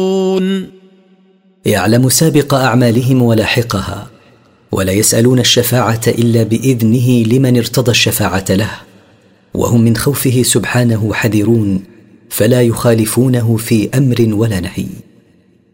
يعلم سابق أعمالهم ولاحقها، ولا يسألون الشفاعة إلا بإذنه لمن ارتضى الشفاعة له، وهم من خوفه سبحانه حذرون، فلا يخالفونه في أمر ولا نهي.